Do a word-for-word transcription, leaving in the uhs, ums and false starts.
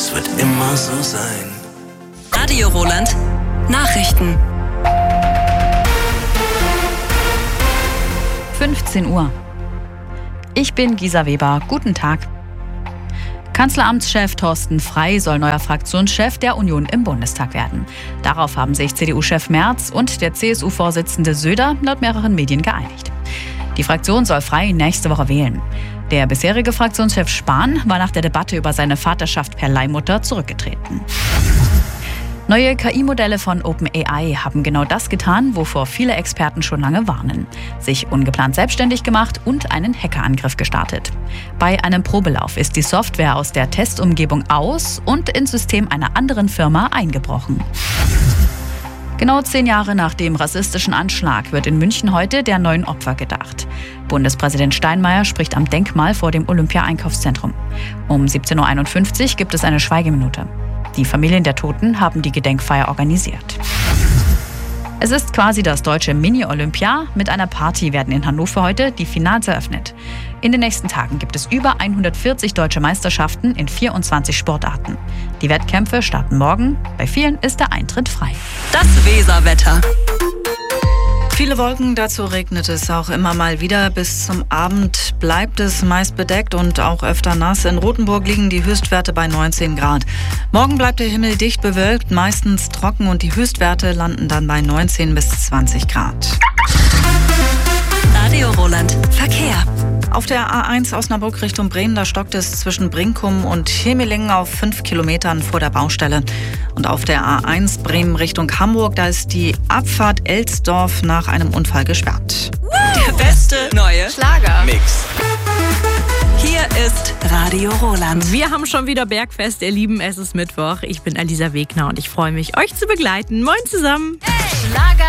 es wird immer so sein. Radio Roland Nachrichten. fünfzehn Uhr. Ich bin Gisa Weber. Guten Tag. Kanzleramtschef Thorsten Frey soll neuer Fraktionschef der Union im Bundestag werden. Darauf haben sich C D U-Chef Merz und der C S U-Vorsitzende Söder laut mehreren Medien geeinigt. Die Fraktion soll Frey nächste Woche wählen. Der bisherige Fraktionschef Spahn war nach der Debatte über seine Vaterschaft per Leihmutter zurückgetreten. Neue K I-Modelle von OpenAI haben genau das getan, wovor viele Experten schon lange warnen. Sich ungeplant selbstständig gemacht und einen Hackerangriff gestartet. Bei einem Probelauf ist die Software aus der Testumgebung aus und ins System einer anderen Firma eingebrochen. Genau zehn Jahre nach dem rassistischen Anschlag wird in München heute der neuen Opfer gedacht. Bundespräsident Steinmeier spricht am Denkmal vor dem Olympia-Einkaufszentrum. Um siebzehn Uhr einundfünfzig gibt es eine Schweigeminute. Die Familien der Toten haben die Gedenkfeier organisiert. Es ist quasi das deutsche Mini-Olympia. Mit einer Party werden in Hannover heute die Finals eröffnet. In den nächsten Tagen gibt es über hundertvierzig deutsche Meisterschaften in vierundzwanzig Sportarten. Die Wettkämpfe starten morgen. Bei vielen ist der Eintritt frei. Das Weserwetter. Viele Wolken, dazu regnet es auch immer mal wieder. Bis zum Abend bleibt es meist bedeckt und auch öfter nass. In Rothenburg liegen die Höchstwerte bei neunzehn Grad. Morgen bleibt der Himmel dicht bewölkt, meistens trocken und die Höchstwerte landen dann bei neunzehn bis zwanzig Grad. Radio Roland Verkehr. Auf der A eins Osnabrück Richtung Bremen, da stockt es zwischen Brinkum und Hemelingen auf fünf Kilometern vor der Baustelle. Und auf der A eins Bremen Richtung Hamburg, da ist die Abfahrt Elsdorf nach einem Unfall gesperrt. Der beste neue Schlager. Mix. Hier ist Radio Roland. Wir haben schon wieder Bergfest, ihr Lieben. Es ist Mittwoch. Ich bin Alisa Wegner und ich freue mich, euch zu begleiten. Moin zusammen. Hey. Schlager